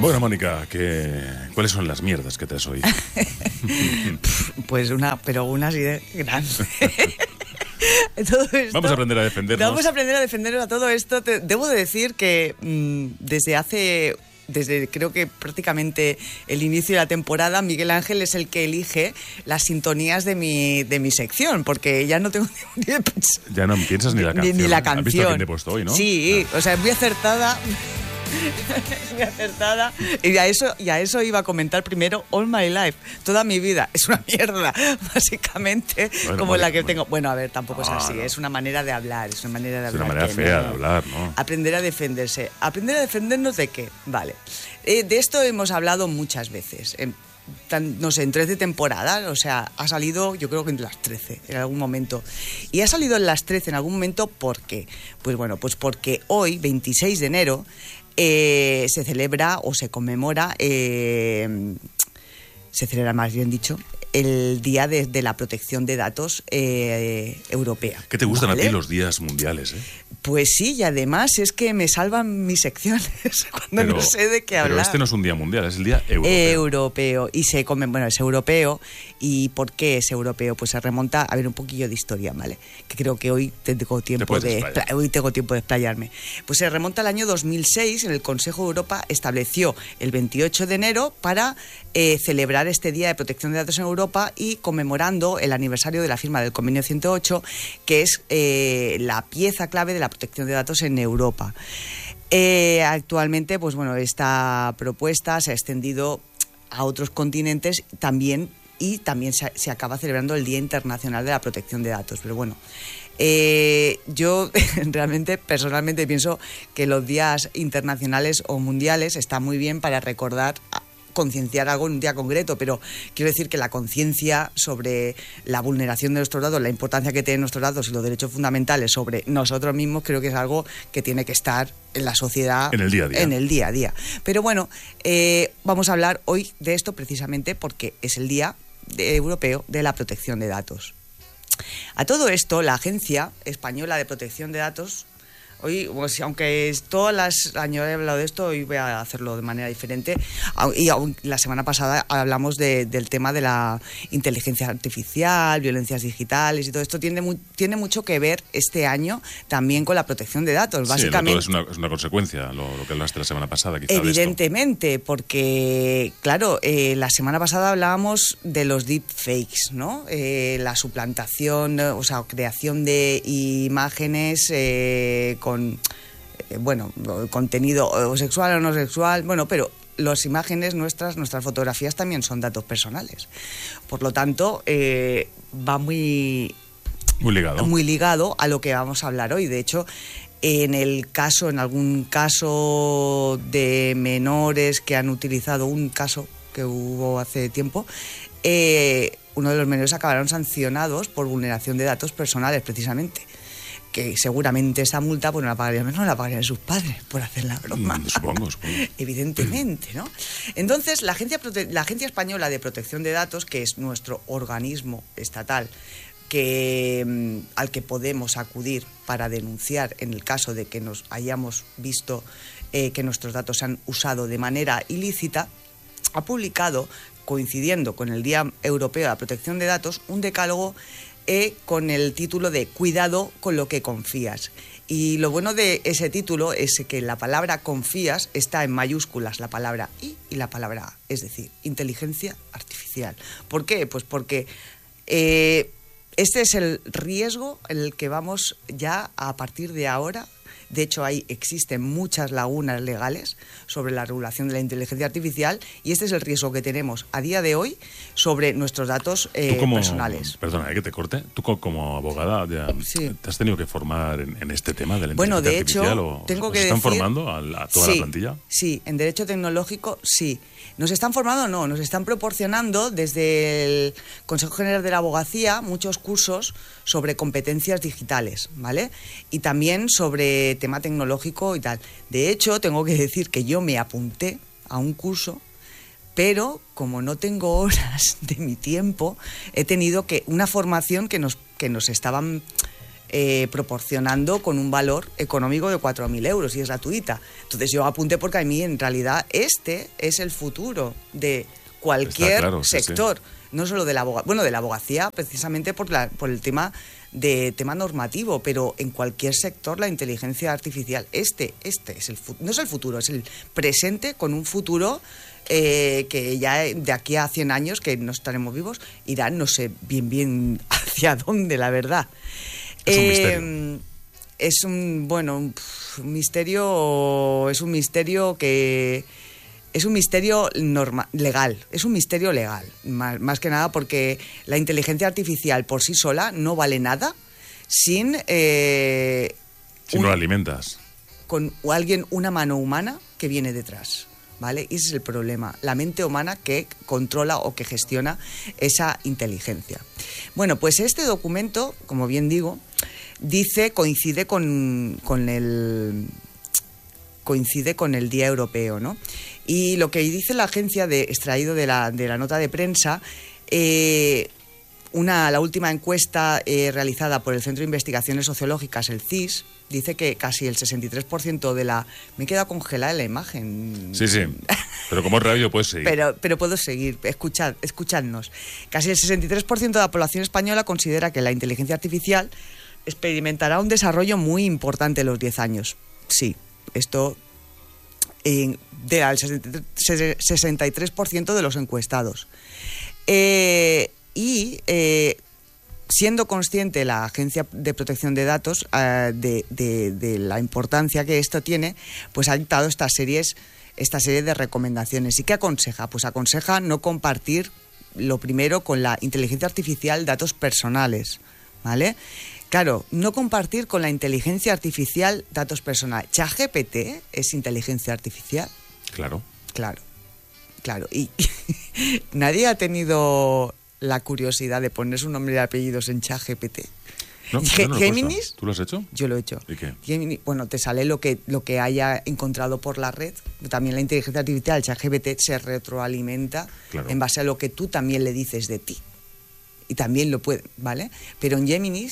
Bueno, Mónica, ¿cuáles son las mierdas que te has oído? Pues unas ideas grandes. Todo esto, vamos a aprender a defendernos. Vamos a aprender a defendernos a todo esto. Debo de decir que desde creo que prácticamente el inicio de la temporada, Miguel Ángel es el que elige las sintonías de mi sección, porque ya no tengo ni ya no piensas ni la canción. Ni la canción. ¿Has visto a quién te he puesto hoy, no? Sí, o sea, es muy acertada. Muy acertada. Y a eso iba a comentar primero All My Life. Toda mi vida es una mierda, básicamente, como la que tengo. Bueno, a ver, tampoco es así. No. Es una manera de hablar. Es una manera de hablar. Es una manera fea de hablar, ¿no? Aprender a defenderse. ¿Aprender a defendernos de qué? Vale. De esto hemos hablado muchas veces. No sé, en 13 temporadas, o sea, ha salido yo creo que en las 13 en algún momento. Y ha salido en las 13 en algún momento, ¿por qué? Pues bueno, pues porque hoy, 26 de enero, se celebra o se conmemora, se celebra más bien dicho, el Día de la Protección de Datos Europea. ¿Qué te gustan a ti los días mundiales, Pues sí, y además es que me salvan mis secciones cuando no sé de qué hablar. Pero este no es un día mundial, es el Día Europeo. Y es europeo. ¿Y por qué es europeo? Pues se remonta a ver un poquillo de historia, ¿vale? Que creo que hoy tengo tiempo de explayarme. Pues se remonta al año 2006, en el Consejo de Europa estableció el 28 de enero para celebrar este Día de Protección de Datos en Europa y conmemorando el aniversario de la firma del Convenio 108, que es la pieza clave de la protección de datos en Europa. Actualmente, pues bueno, esta propuesta se ha extendido a otros continentes también se acaba celebrando el Día Internacional de la Protección de Datos. Pero bueno, yo realmente, personalmente, pienso que los días internacionales o mundiales están muy bien para recordar, concienciar algo en un día concreto, pero quiero decir que la conciencia sobre la vulneración de nuestros datos, la importancia que tienen nuestros datos y los derechos fundamentales sobre nosotros mismos, creo que es algo que tiene que estar en la sociedad, en el día a día. Pero bueno, vamos a hablar hoy de esto precisamente porque es el Día Europeo de la Protección de Datos. A todo esto, la Agencia Española de Protección de Datos, hoy, pues, aunque todas las años he hablado de esto, hoy voy a hacerlo de manera diferente. Y la semana pasada hablamos del tema de la inteligencia artificial, violencias digitales y todo esto. Tiene mucho que ver este año también con la protección de datos, básicamente. Sí, es una consecuencia, lo que hablaste la semana pasada, quizá. Evidentemente, porque, claro, la semana pasada hablábamos de los deepfakes, ¿no? La suplantación, o sea, creación de imágenes con contenido o sexual o no sexual, pero las imágenes nuestras fotografías también son datos personales. Por lo tanto, va muy ligado a lo que vamos a hablar hoy. De hecho, en algún caso de menores que han utilizado, un caso que hubo hace tiempo, uno de los menores acabaron sancionados por vulneración de datos personales, precisamente. Que seguramente esa multa pues no la pagarían sus padres por hacer la broma. Supongo. Evidentemente, ¿no? Entonces, la Agencia Española de Protección de Datos, que es nuestro organismo estatal al que podemos acudir para denunciar en el caso de que nos hayamos visto que nuestros datos se han usado de manera ilícita, ha publicado, coincidiendo con el Día Europeo de la Protección de Datos, un decálogo con el título de Cuidado con lo que confías. Y lo bueno de ese título es que la palabra confías está en mayúsculas, la palabra I y la palabra A, es decir, inteligencia artificial. ¿Por qué? Pues porque este es el riesgo en el que vamos ya a partir de ahora. De hecho, existen muchas lagunas legales sobre la regulación de la inteligencia artificial y este es el riesgo que tenemos a día de hoy sobre nuestros datos personales. Perdona, que te corte. Tú como abogada ¿te has tenido que formar en este tema de la inteligencia artificial? Bueno, de hecho, ¿Están formando a toda la plantilla? Sí, en Derecho Tecnológico sí. ¿Nos están formando? No, nos están proporcionando desde el Consejo General de la Abogacía muchos cursos sobre competencias digitales, ¿vale? Y también sobre tema tecnológico y tal. De hecho, tengo que decir que yo me apunté a un curso, pero como no tengo horas de mi tiempo, he tenido una formación que nos estaban proporcionando con un valor económico de 4.000 euros y es gratuita. Entonces yo apunté porque a mí en realidad este es el futuro de cualquier sector, sí. No solo de la abogacía, bueno, de la abogacía precisamente por el tema normativo, pero en cualquier sector la inteligencia artificial, este es no es el futuro, es el presente con un futuro que ya de aquí a 100 años, que no estaremos vivos, irán no sé bien hacia dónde, la verdad. Es un misterio. Es un misterio, es un misterio que... Es un misterio legal, es un misterio legal, más que nada porque la inteligencia artificial por sí sola no vale nada si no la alimentas. Con una mano humana que viene detrás, ¿vale? Ese es el problema, la mente humana que controla o que gestiona esa inteligencia. Bueno, pues este documento, como bien digo, coincide con el Día Europeo, ¿no? Y lo que dice la agencia, extraído de la nota de prensa, la última encuesta realizada por el Centro de Investigaciones Sociológicas, el CIS, dice que casi el 63% de la... Me he quedado congelada en la imagen. Sí, pero como es radio puedes seguir. Pero puedo seguir, escuchadnos. Casi el 63% de la población española considera que la inteligencia artificial experimentará un desarrollo muy importante en los 10 años. Sí, esto... del 63% de los encuestados. Siendo consciente la Agencia de Protección de Datos de la importancia que esto tiene, pues ha dictado esta serie de recomendaciones. ¿Y qué aconseja? Pues aconseja no compartir, lo primero, con la inteligencia artificial datos personales, ¿vale? Claro, no compartir con la inteligencia artificial datos personales. ¿ChatGPT es inteligencia artificial? Claro. Y nadie ha tenido la curiosidad de poner su nombre y apellidos en ChatGPT. No, ¿Géminis? ¿Tú lo has hecho? Yo lo he hecho. ¿Y qué? Géminis, bueno, te sale lo que haya encontrado por la red. También la inteligencia artificial, ChatGPT, se retroalimenta en base a lo que tú también le dices de ti. Y también lo puede, ¿vale? Pero en Gemini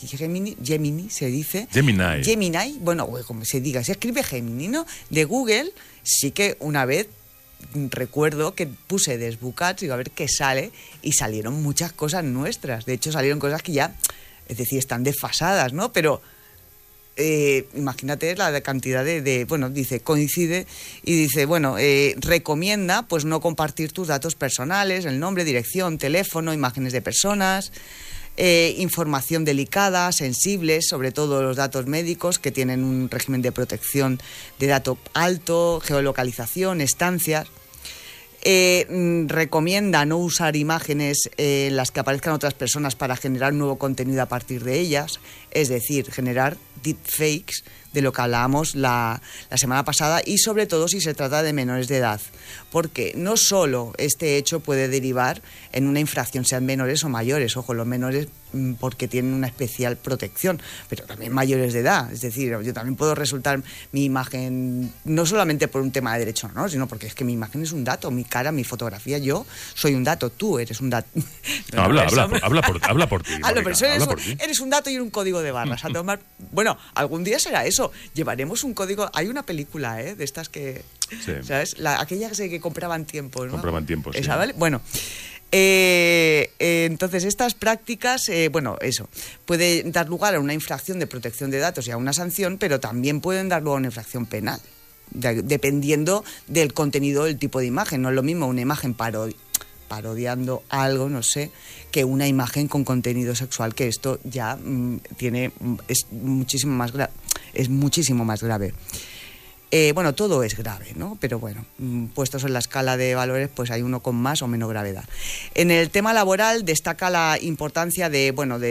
se dice... Gemini, bueno, como se diga, se escribe Gemini, ¿no? De Google, sí que una vez recuerdo que puse Desbucats y a ver qué sale, y salieron muchas cosas nuestras. De hecho, salieron cosas que ya, es decir, están desfasadas, ¿no? Pero... imagínate la cantidad bueno, dice, coincide y dice, bueno, recomienda pues no compartir tus datos personales, el nombre, dirección, teléfono, imágenes de personas, información delicada, sensibles, sobre todo los datos médicos que tienen un régimen de protección de datos alto, geolocalización, estancias. Recomienda no usar imágenes en las que aparezcan otras personas para generar nuevo contenido a partir de ellas, es decir, generar deepfakes, de lo que hablábamos la semana pasada, y sobre todo si se trata de menores de edad, porque no solo este hecho puede derivar en una infracción, sean menores o mayores, ojo, los menores porque tienen una especial protección, pero también mayores de edad, es decir, yo también puedo resultar mi imagen, no solamente por un tema de derecho, ¿no? Sino porque es que mi imagen es un dato, mi cara, mi fotografía, yo soy un dato, tú eres un dato. No, habla por ti. Eres un dato y un código de barras. A tomar, bueno, algún día será eso. Llevaremos un código. Hay una película, de estas que, sí. ¿Sabes? Aquella que compraban tiempo, ¿no? Compraban tiempo, sí. ¿Esa, vale? Bueno. Entonces estas prácticas, eso puede dar lugar a una infracción de protección de datos y a una sanción, pero también pueden dar lugar a una infracción penal, dependiendo del contenido del tipo de imagen. No es lo mismo una imagen parodiando algo, no sé, que una imagen con contenido sexual, que esto ya es muchísimo más grave. Todo es grave, ¿no? Pero bueno, puestos en la escala de valores, pues hay uno con más o menos gravedad. En el tema laboral destaca la importancia de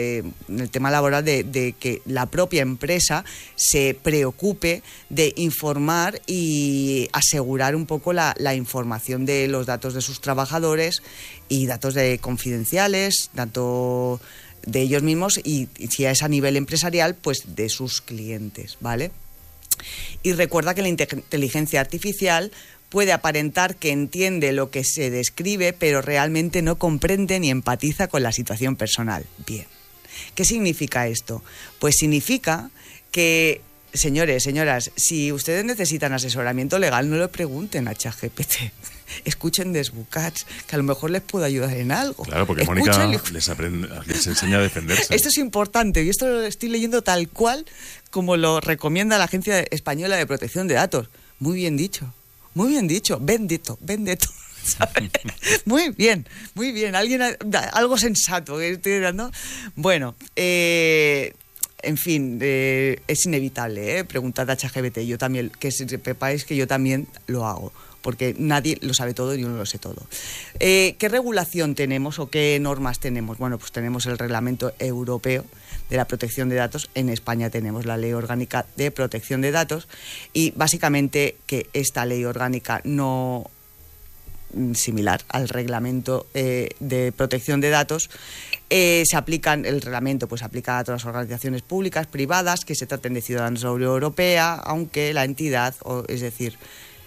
que la propia empresa se preocupe de informar y asegurar un poco la información de los datos de sus trabajadores y datos confidenciales, datos de ellos mismos y si es a nivel empresarial, pues de sus clientes, ¿vale? Y recuerda que la inteligencia artificial puede aparentar que entiende lo que se describe, pero realmente no comprende ni empatiza con la situación personal. Bien. ¿Qué significa esto? Pues significa que, señores, señoras, si ustedes necesitan asesoramiento legal, no lo pregunten a ChatGPT. Escuchen Desbucats, que a lo mejor les puedo ayudar en algo. Claro, porque Mónica les enseña a defenderse. Esto es importante, y esto lo estoy leyendo tal cual como lo recomienda la Agencia Española de Protección de Datos. Muy bien dicho, bendito. ¿Sabes? Muy bien, alguien, algo sensato que estoy dando. Bueno, en fin, es inevitable, preguntad a ChatGPT. Yo también, que sepáis que yo también lo hago, porque nadie lo sabe todo y yo no lo sé todo. ¿Qué regulación tenemos o qué normas tenemos? Bueno, pues tenemos el Reglamento Europeo de la Protección de Datos. En España tenemos la Ley Orgánica de Protección de Datos, y básicamente que esta ley orgánica no similar al Reglamento de Protección de Datos, se aplican, el reglamento pues aplica a todas las organizaciones públicas, privadas, que se traten de ciudadanos de la Unión Europea, aunque la entidad, es decir,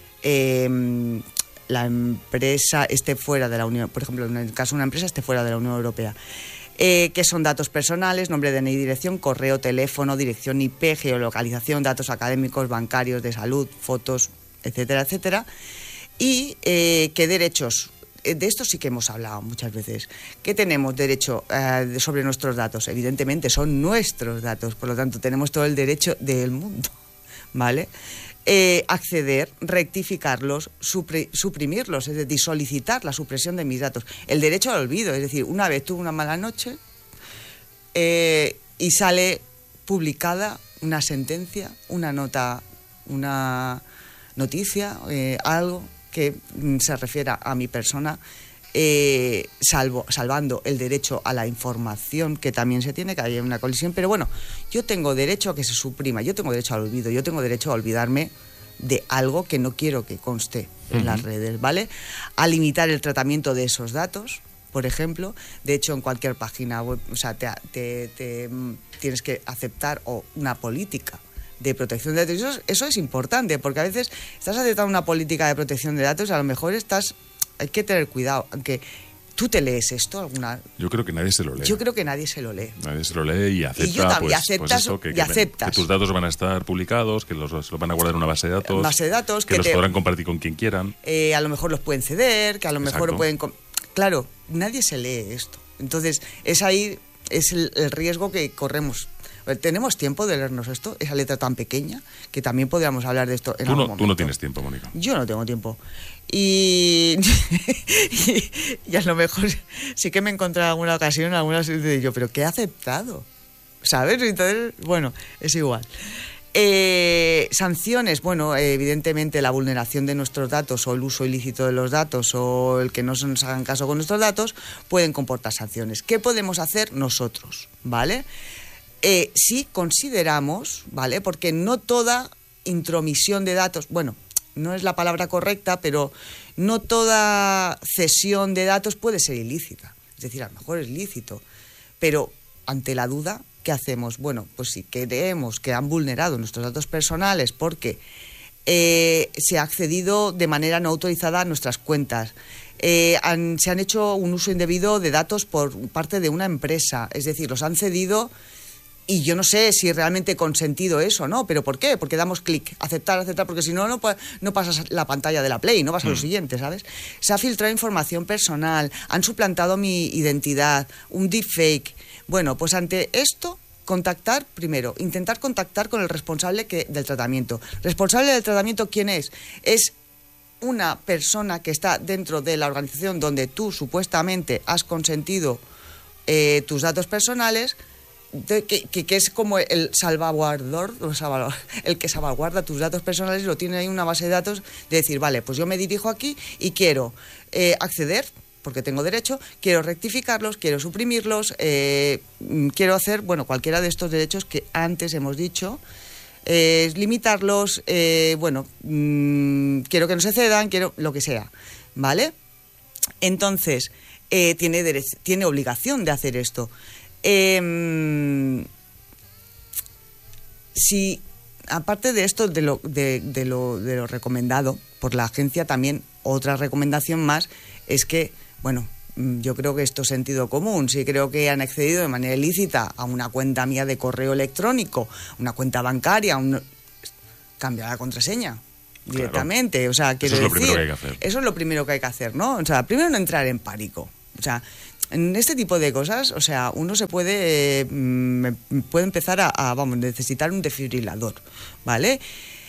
la empresa esté fuera de la Unión, por ejemplo, en el caso de una empresa esté fuera de la Unión Europea. Que son datos personales, nombre, DNI, dirección, correo, teléfono, dirección IP, geolocalización, datos académicos, bancarios, de salud, fotos, etcétera, etcétera. Y qué derechos, de esto sí que hemos hablado muchas veces. ¿Qué tenemos derecho sobre nuestros datos? Evidentemente son nuestros datos, por lo tanto tenemos todo el derecho del mundo, ¿vale? Acceder, rectificarlos, suprimirlos, es decir, solicitar la supresión de mis datos. El derecho al olvido, es decir, una vez tuve una mala noche y sale publicada una sentencia, una nota, una noticia, algo que se refiera a mi persona, salvando el derecho a la información, que también se tiene, que hay una colisión, pero bueno, yo tengo derecho a que se suprima, yo tengo derecho al olvido, yo tengo derecho a olvidarme de algo que no quiero que conste en las redes, ¿vale? A limitar el tratamiento de esos datos, por ejemplo. De hecho, en cualquier página web, o sea, tienes que aceptar una política de protección de datos. Eso es importante, porque a veces estás aceptando una política de protección de datos, a lo mejor hay que tener cuidado, aunque tú te lees esto alguna. Yo creo que nadie se lo lee. Yo creo que nadie se lo lee. Nadie se lo lee y acepta, y yo también, pues eso, que tus datos van a estar publicados, que los van a guardar en una base de datos, que los podrán compartir con quien quieran. A lo mejor los pueden ceder, que a lo mejor pueden. Claro, nadie se lee esto. Entonces, es el riesgo que corremos. ¿Tenemos tiempo de leernos esto? Esa letra tan pequeña, que también podríamos hablar de esto en algún momento. Tú no tienes tiempo, Mónica. Yo no tengo tiempo. Y a lo mejor sí que me he encontrado en alguna ocasión, yo, ¿pero qué he aceptado? ¿Sabes? Entonces, bueno, es igual. Sanciones, bueno, evidentemente la vulneración de nuestros datos o el uso ilícito de los datos o el que no se nos hagan caso con nuestros datos pueden comportar sanciones. ¿Qué podemos hacer nosotros? ¿Vale? Si consideramos, ¿vale? Porque no toda intromisión de datos, bueno, no es la palabra correcta, pero no toda cesión de datos puede ser ilícita. Es decir, a lo mejor es lícito, pero ante la duda, ¿qué hacemos? Bueno, pues si creemos que han vulnerado nuestros datos personales porque se ha accedido de manera no autorizada a nuestras cuentas, se han hecho un uso indebido de datos por parte de una empresa, es decir, los han cedido. Y yo no sé si realmente he consentido eso, ¿no? ¿Pero por qué? Porque damos clic, aceptar, porque si no, no pasas la pantalla de la Play, no vas a lo siguiente, ¿sabes? Se ha filtrado información personal, han suplantado mi identidad, un deepfake. Bueno, pues ante esto, intentar contactar con el responsable del tratamiento. ¿Responsable del tratamiento quién es? Es una persona que está dentro de la organización donde tú supuestamente has consentido tus datos personales, que es como el salvaguardador, el que salvaguarda tus datos personales, lo tiene ahí en una base de datos, de decir, vale, pues yo me dirijo aquí y quiero acceder, porque tengo derecho, quiero rectificarlos, quiero suprimirlos, quiero hacer, bueno, cualquiera de estos derechos que antes hemos dicho, limitarlos, quiero que no se cedan, quiero lo que sea, ¿vale? Entonces, tiene obligación de hacer esto. Si aparte de esto, de lo recomendado por la agencia, también otra recomendación más es que, bueno, yo creo que esto es sentido común. Si creo que han accedido de manera ilícita a una cuenta mía de correo electrónico, una cuenta bancaria, cambia la contraseña directamente. Claro. O sea, quiero decir, primero que hay que hacer. Eso es lo primero que hay que hacer, ¿no? O sea, primero no entrar en pánico. O sea, en este tipo de cosas, o sea, uno se puede empezar a necesitar un desfibrilador, ¿vale?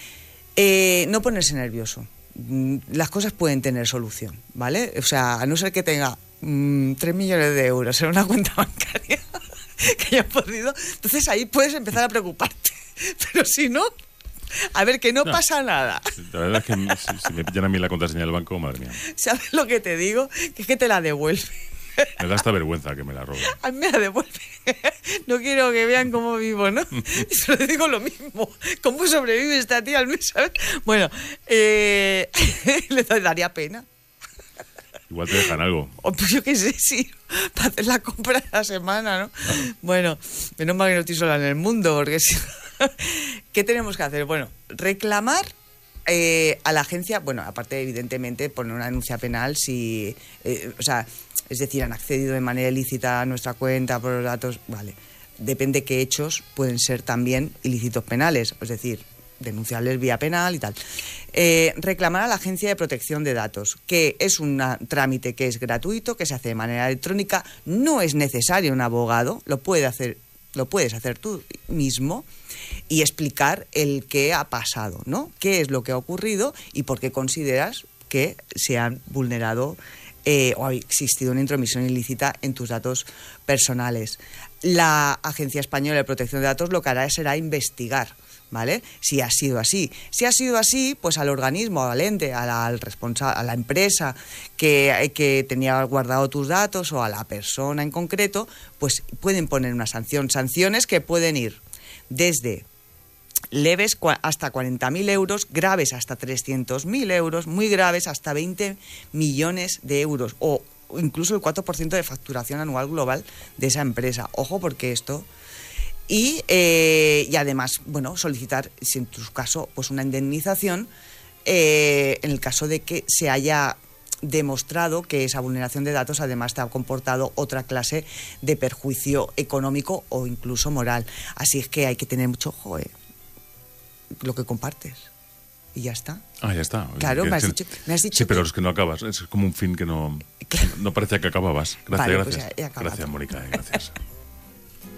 No ponerse nervioso. Las cosas pueden tener solución, ¿vale? O sea, a no ser que tenga 3 millones de euros en una cuenta bancaria que haya podido, entonces ahí puedes empezar a preocuparte. Pero si no, a ver, que no pasa nada. La verdad es que si me pillan a mí la contraseña del banco, madre mía. ¿Sabes lo que te digo? Que es que te la devuelve. Me da hasta vergüenza que me la roben. A mí me la devuelve. No quiero que vean cómo vivo, ¿no? Y se lo digo lo mismo. ¿Cómo sobrevive esta tía al mes, sabes? Bueno, le daría pena. Igual te dejan algo. Pues yo qué sé, sí. Para hacer la compra de la semana, ¿no? Bueno, menos mal que no estoy sola en el mundo, porque si... ¿Qué tenemos que hacer? Bueno, reclamar a la agencia, bueno, aparte evidentemente poner una denuncia penal si, o sea, es decir, han accedido de manera ilícita a nuestra cuenta por los datos, vale. Depende qué hechos pueden ser también ilícitos penales, es decir, denunciarles vía penal y tal. Reclamar a la Agencia de Protección de Datos, que es un trámite que es gratuito, que se hace de manera electrónica, no es necesario un abogado, lo puedes hacer tú mismo y explicar el qué ha pasado, ¿no? Qué es lo que ha ocurrido y por qué consideras que se han vulnerado o ha existido una intromisión ilícita en tus datos personales. La Agencia Española de Protección de Datos lo que hará será investigar, ¿vale? Si ha sido así. Si ha sido así, pues al organismo, al ente, al responsable, a la empresa que tenía guardado tus datos o a la persona en concreto, pues pueden poner una sanción. Sanciones que pueden ir desde leves hasta 40.000 euros, graves hasta 300.000 euros, muy graves hasta 20 millones de euros o incluso el 4% de facturación anual global de esa empresa. Ojo, porque esto... Y además, bueno, solicitar, si en tu caso, pues una indemnización en el caso de que se haya demostrado que esa vulneración de datos además te ha comportado otra clase de perjuicio económico o incluso moral. Así es que hay que tener mucho ojo, lo que compartes. Y ya está. Ah, ya está. Claro, me has dicho sí, pero es que no acabas. Es como un fin que no parecía que acababas. Gracias, vale, gracias. Pues gracias, Mónica. Gracias.